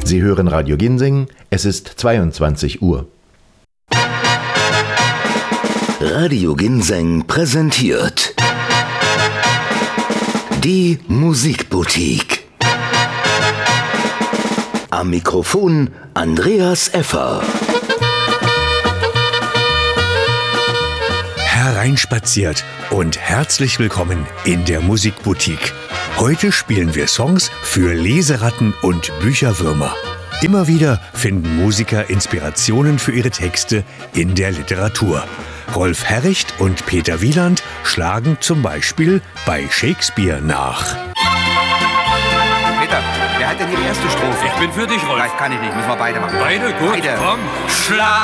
Sie hören Radio Ginseng, es ist 22 Uhr. Radio Ginseng präsentiert die Musikboutique. Am Mikrofon Andreas Effer. Hereinspaziert und herzlich willkommen in der Musikboutique. Heute spielen wir Songs für Leseratten und Bücherwürmer. Immer wieder finden Musiker Inspirationen für ihre Texte in der Literatur. Rolf Herricht und Peter Wieland schlagen zum Beispiel bei Shakespeare nach. Peter, wer hat denn hier die erste Strophe? Ich bin für dich, Rolf. Nein, kann ich nicht, müssen wir beide machen. Beide? Gut, Beide. komm. Schlag!